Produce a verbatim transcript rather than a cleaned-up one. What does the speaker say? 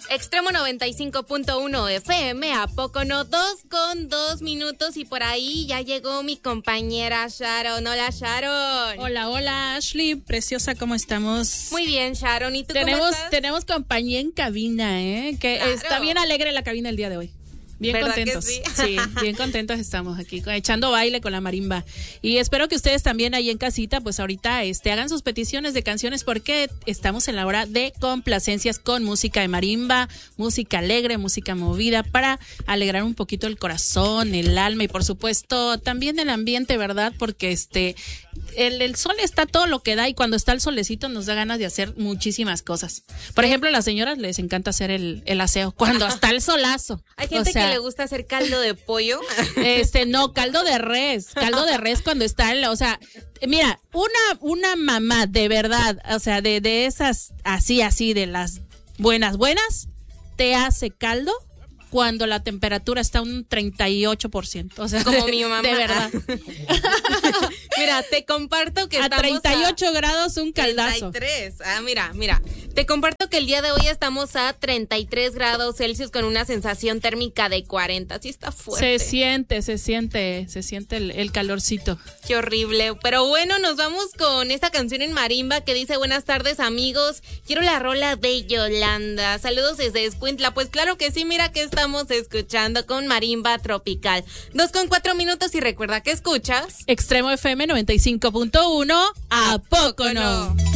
Extremo noventa y cinco punto uno F M, ¿a poco no? Dos con dos minutos y por ahí ya llegó mi compañera Sharon. Hola, Sharon. Hola, hola, Ashley, preciosa, ¿cómo estamos? Muy bien, Sharon, ¿y tú tenemos, cómo estás? Tenemos compañía en cabina, ¿eh? Que claro. Está bien alegre la cabina el día de hoy. Bien ¿verdad contentos. que sí? Sí, bien contentos estamos aquí, echando baile con la marimba. Y espero que ustedes también ahí en casita, pues ahorita este, hagan sus peticiones de canciones porque estamos en la hora de complacencias con música de marimba, música alegre, música movida, para alegrar un poquito el corazón, el alma y por supuesto también el ambiente, ¿verdad? Porque este el, el sol está todo lo que da y cuando está el solecito nos da ganas de hacer muchísimas cosas. Por ejemplo, a las señoras les encanta hacer el, el aseo cuando está el solazo. Hay gente o sea, que le gusta hacer caldo de pollo. Este, no, caldo de res, caldo de res cuando está, el, o sea, mira, una, una mamá de verdad, o sea, de, de esas, así, así, de las buenas, buenas, te hace caldo cuando la temperatura está un treinta y ocho por ciento, o sea, como de, mi mamá. De verdad. Mira, te comparto que a estamos treinta y ocho grados un caldazo. treinta y tres. Ah, mira, mira. Te comparto que el día de hoy estamos a treinta y tres grados Celsius con una sensación térmica de cuarenta. Así está fuerte. Se siente, se siente, se siente el, el calorcito. Qué horrible. Pero bueno, nos vamos con esta canción en marimba que dice: buenas tardes, amigos. Quiero la rola de Yolanda. Saludos desde Escuintla. Pues claro que sí, mira que estamos escuchando con marimba tropical. Dos con cuatro minutos y recuerda que escuchas Extremo F M noventa y cinco punto uno. ¿A poco no?